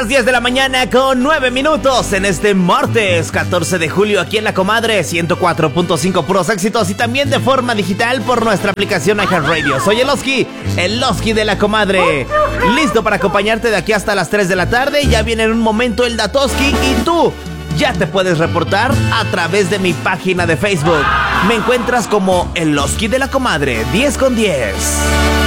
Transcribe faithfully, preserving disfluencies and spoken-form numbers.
las diez de la mañana con nueve minutos en este martes catorce de julio aquí en La Comadre ciento cuatro punto cinco puros éxitos y también de forma digital por nuestra aplicación iHeartRadio. Soy el Oski, el Oski de La Comadre, listo para acompañarte de aquí hasta las tres de la tarde. Ya viene en un momento el Datoski y tú ya te puedes reportar a través de mi página de Facebook. Me encuentras como el Oski de La Comadre diez con diez.